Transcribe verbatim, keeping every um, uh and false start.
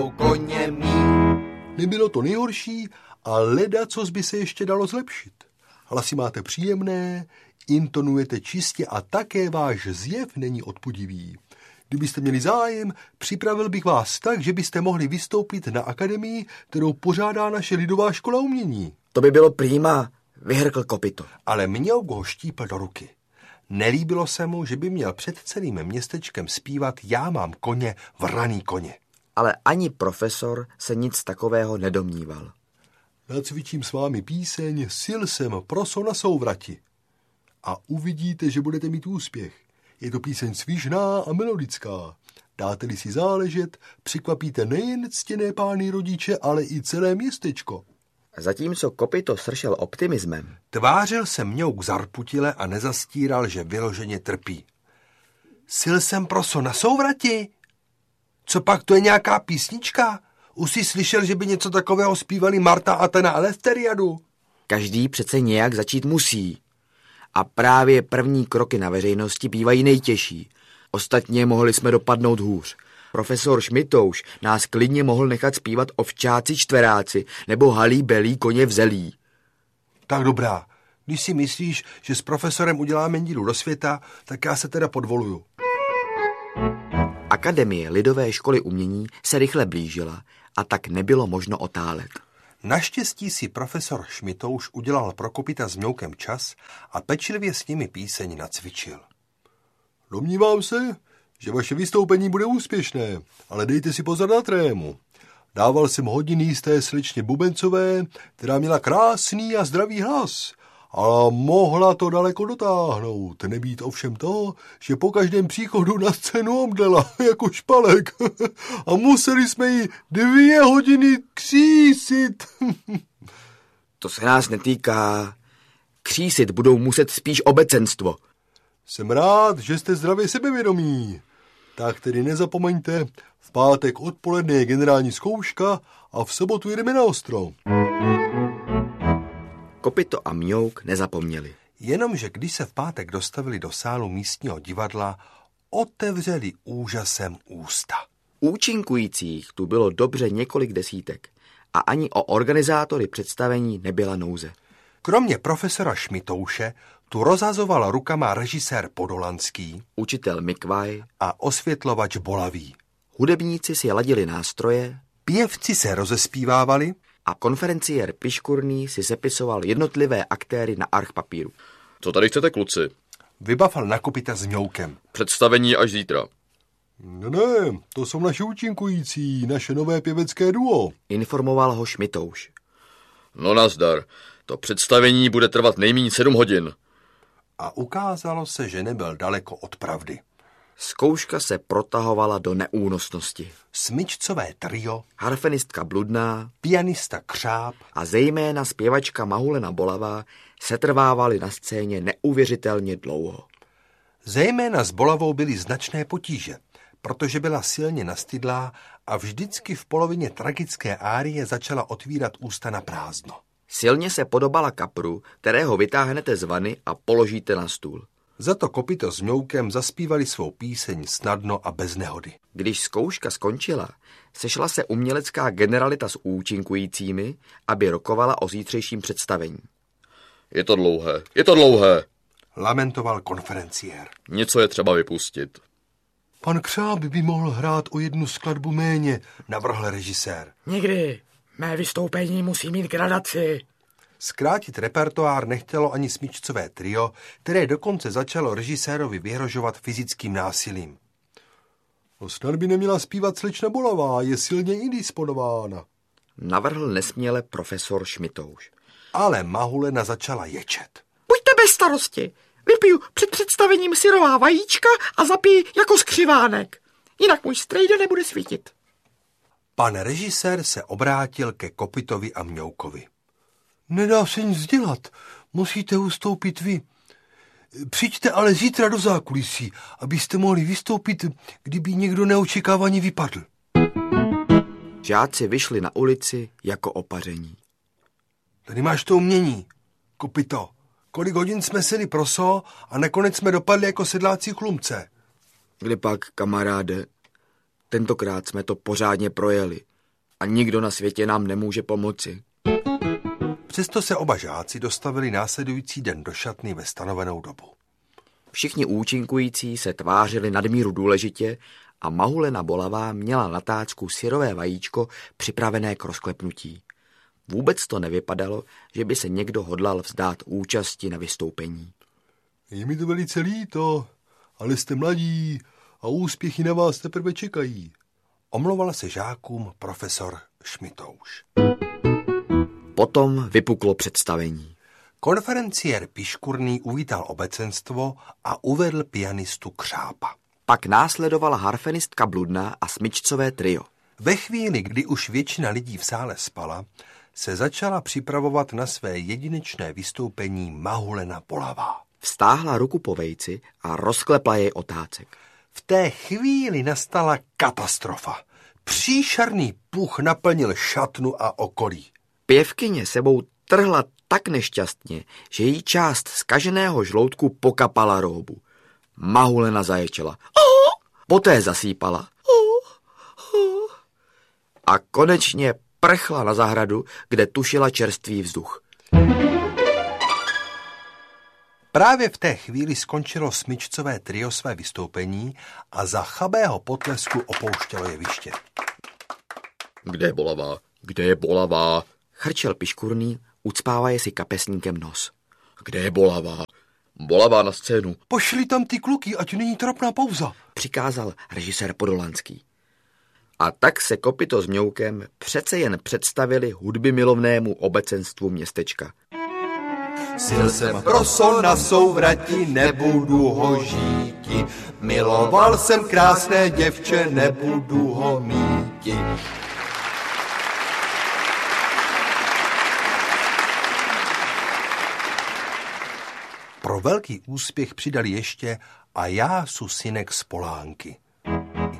koně mý. Nebylo to nejhorší, a ledacos by se ještě dalo zlepšit. Hlasy máte příjemné, intonujete čistě a také váš zjev není odpudivý. Kdybyste měli zájem, připravil bych vás tak, že byste mohli vystoupit na akademii, kterou pořádá naše lidová škola umění. To by bylo prýma, vyhrkl Kopito. Ale Mňouk ho štípl do ruky. Nelíbilo se mu, že by měl před celým městečkem zpívat Já mám koně, vraný koně. Ale ani profesor se nic takového nedomníval. Nacvičím s vámi píseň Sil jsem proso na souvrati. A uvidíte, že budete mít úspěch. Je to píseň svížná a melodická. Dáte-li si záležet, překvapíte nejen ctěné pány rodiče, ale i celé městečko. Zatímco Kopito sršel optimismem, tvářil se Mňouk zarputile a nezastíral, že vyloženě trpí. Sil jsem proso na souvrati? Co pak, to je nějaká písnička? Už jsi slyšel, že by něco takového zpívali Marta a Tena Eleftheriadu? Každý přece nějak začít musí. A právě první kroky na veřejnosti bývají nejtěžší. Ostatně mohli jsme dopadnout hůř. Profesor Šmitouš nás klidně mohl nechat zpívat ovčáci čtveráci nebo halí belí koně v zelí. Tak dobrá. Když si myslíš, že s profesorem uděláme dílu do světa, tak já se teda podvoluju. Akademie lidové školy umění se rychle blížila a tak nebylo možno otálet. Naštěstí si profesor Šmitouš udělal pro Kopita s Mňoukem čas a pečlivě s nimi píseň nacvičil. Domnívám se, že vaše vystoupení bude úspěšné, ale dejte si pozor na trému. Dával jsem hodiny jisté slečně Bubencové, která měla krásný a zdravý hlas, ale mohla to daleko dotáhnout. Nebýt ovšem to, že po každém příchodu na scénu omdlela jako špalek a museli jsme jí dvě hodiny křísit. To se nás netýká. Křísit budou muset spíš obecenstvo. Jsem rád, že jste zdravě sebevědomí. Tak tedy nezapomeňte, v pátek odpoledne je generální zkouška a v sobotu jdeme na ostro. Kopito a Mňouk nezapomněli. Jenomže když se v pátek dostavili do sálu místního divadla, otevřeli úžasem ústa. Účinkujících tu bylo dobře několik desítek a ani o organizátory představení nebyla nouze. Kromě profesora Šmitouše tu rozhazoval rukama režisér Podolanský, učitel Mikvaj a osvětlovač Bolavý. Hudebníci si ladili nástroje, pěvci se rozespívávali a konferenciér Piškurný si sepisoval jednotlivé aktéry na arch papíru. Co tady chcete, kluci? Vybafal na Kopita s Mňoukem. Představení až zítra. Ne, ne, to jsou naši účinkující, naše nové pěvecké duo. Informoval ho Šmitouš. No nazdar, to představení bude trvat nejméně sedm hodin. A ukázalo se, že nebyl daleko od pravdy. Zkouška se protahovala do neúnosnosti. Smyčcové trio, harfenistka Bludná, pianista Křáp a zejména zpěvačka Mahulena Bolavá setrvávali na scéně neuvěřitelně dlouho. Zejména s Bolavou byly značné potíže, protože byla silně nastydlá a vždycky v polovině tragické árie začala otvírat ústa na prázdno. Silně se podobala kapru, kterého vytáhnete z vany a položíte na stůl. Za to Kopito s Mňoukem zaspívali svou píseň snadno a bez nehody. Když zkouška skončila, sešla se umělecká generalita s účinkujícími, aby rokovala o zítřejším představení. Je to dlouhé, je to dlouhé, lamentoval konferenciér. Něco je třeba vypustit. Pan Křáp by mohl hrát o jednu skladbu méně, navrhl režisér. Nikdy. Mé vystoupení musí mít gradaci. Zkrátit repertoár nechtělo ani smyčcové trio, které dokonce začalo režisérovi vyhrožovat fyzickým násilím. No snad by neměla zpívat slečna Bolavá, je silně indisponována. Navrhl nesměle profesor Šmitouš. Ale Mahulena začala ječet. Buďte bez starosti. Vypiju před představením syrová vajíčka a zapij jako skřivánek. Jinak můj strejda nebude svítit. Pan režisér se obrátil ke Kopitovi a Mňoukovi. Nedá se nic dělat, musíte ustoupit vy. Přijďte ale zítra do zákulisí, abyste mohli vystoupit, kdyby někdo neočekávaně vypadl. Žáci vyšli na ulici jako opaření. Tady máš to umění, Kopito. Kolik hodin jsme seli proso a nakonec jsme dopadli jako sedláci chlumce. Kdepak, kamaráde, tentokrát jsme to pořádně projeli. a nikdo na světě nám nemůže pomoci. Přesto se oba žáci dostavili následující den do šatny ve stanovenou dobu. Všichni účinkující se tvářili nadmíru důležitě a Mahulena Bolavá měla na tácku syrové vajíčko připravené k rozklepnutí. Vůbec to nevypadalo, že by se někdo hodlal vzdát účasti na vystoupení. Je mi to velice líto, ale jste mladí a úspěchy na vás teprve čekají. Omlouval se žákům profesor Šmitouš. Potom vypuklo představení. Konferenciér Piškurný uvítal obecenstvo a uvedl pianistu Křápa. Pak následovala harfenistka Bludná a smyčcové trio. Ve chvíli, kdy už většina lidí v sále spala, se začala připravovat na své jedinečné vystoupení Mahulena Bolavá. Vstáhla ruku po vejci a rozklepla jej otácek. V té chvíli nastala katastrofa. Příšerný puch naplnil šatnu a okolí. Pěvkyně sebou trhla tak nešťastně, že jí část zkaženého žloutku pokapala róbu. Mahulena zaječela. Poté zasýpala. A konečně prchla na zahradu, kde tušila čerstvý vzduch. Právě v té chvíli skončilo smyčcové trio své vystoupení a za chabého potlesku opouštělo jeviště. Kde je Bolavá? Kde je Bolavá? Chrčel Piškurný, ucpávaje si kapesníkem nos. Kde je Bolavá? Bolavá na scénu. Pošli tam ty kluky, ať není trapná pauza, přikázal režisér Podolanský. A tak se Kopyto s Mňoukem přece jen představili hudby milovnému obecenstvu městečka. Sil jsem proso na souvrati, nebudu ho žíti. Miloval jsem krásné děvče, nebudu ho míti. Pro velký úspěch přidali ještě A já su synek z Polánky.